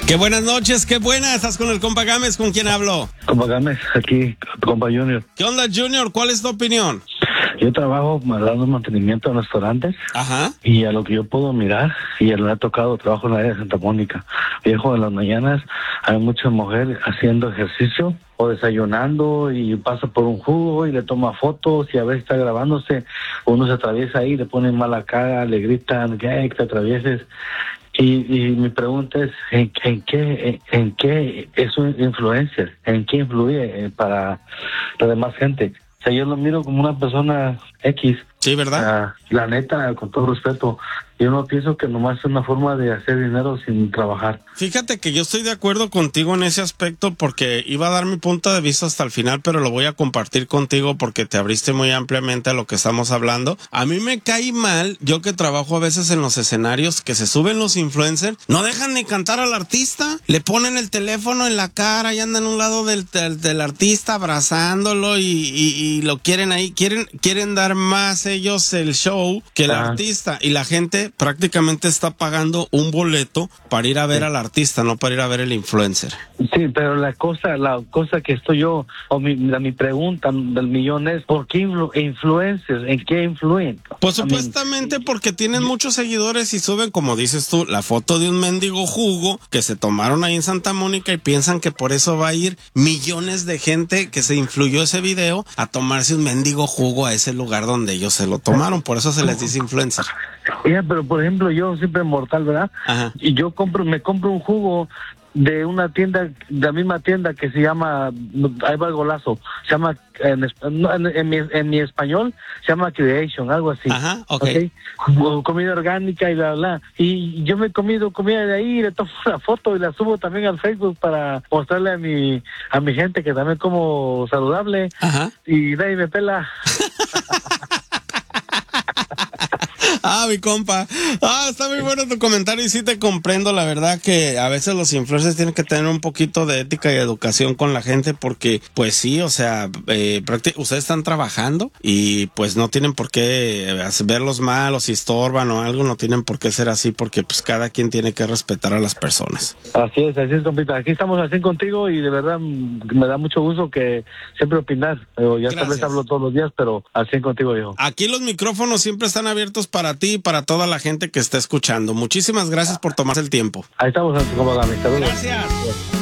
Qué buenas noches, qué buena. ¿Estás con el compa Gámez? ¿Con quién hablo? Compa Gámez, aquí, compa Junior. ¿Qué onda, Junior? ¿Cuál es tu opinión? Yo trabajo dando mantenimiento en restaurantes. Ajá. Y a lo que yo puedo mirar, y me ha tocado, trabajo en la área de Santa Mónica. Viejo, en las mañanas hay muchas mujeres haciendo ejercicio o desayunando y pasa por un jugo y le toma fotos y a veces está grabándose. Uno se atraviesa ahí, le ponen mala cara, le gritan que te atravieses. Y mi pregunta es, ¿en qué es un influencer? ¿En qué influye para la demás gente? O sea, yo lo miro como una persona X. Sí, ¿verdad? La neta, con todo respeto, yo no pienso que nomás es una forma de hacer dinero sin trabajar. Fíjate que yo estoy de acuerdo contigo en ese aspecto porque iba a dar mi punto de vista hasta el final, pero lo voy a compartir contigo porque te abriste muy ampliamente a lo que estamos hablando. A mí me cae mal, yo que trabajo a veces en los escenarios, que se suben los influencers, no dejan ni cantar al artista, le ponen el teléfono en la cara y andan a un lado del artista abrazándolo y lo quieren ahí, quieren dar más ellos el show que el artista, y la gente prácticamente está pagando un boleto para ir a ver al artista, no para ir a ver el influencer. Sí, pero la cosa que estoy yo, o mi pregunta del millón es, ¿por qué influencers? ¿En qué influyen? Pues supuestamente porque tienen muchos seguidores y suben, como dices tú, la foto de un mendigo jugo que se tomaron ahí en Santa Mónica y piensan que por eso va a ir millones de gente que se influyó ese video a tomarse un mendigo jugo a ese lugar donde ellos se lo tomaron, por eso se les dice influencer. Pero por ejemplo, yo siempre mortal, ¿verdad? Ajá. Y yo me compro un jugo de una tienda, de la misma tienda que se llama, ahí va el golazo, se llama, en mi español, se llama Creation, algo así. Ajá, okay. Comida orgánica y bla. Y yo me he comido comida de ahí, le tomo una foto y la subo también al Facebook para mostrarle a mi gente que también como saludable. Ajá. Y nadie me pela. Mi compa. Está muy bueno tu comentario y sí te comprendo. La verdad que a veces los influencers tienen que tener un poquito de ética y educación con la gente porque, pues sí, o sea, ustedes están trabajando y pues no tienen por qué verlos mal o si estorban o algo, no tienen por qué ser así porque pues cada quien tiene que respetar a las personas. Así es, compita. Aquí estamos así contigo y de verdad me da mucho gusto que siempre opinar. Ya tal vez hablo todos los días, pero así contigo, hijo. Aquí los micrófonos siempre están abiertos para ti y para toda la gente que está escuchando. Muchísimas gracias por tomarse el tiempo. Ahí estamos, como Gámez. Gracias.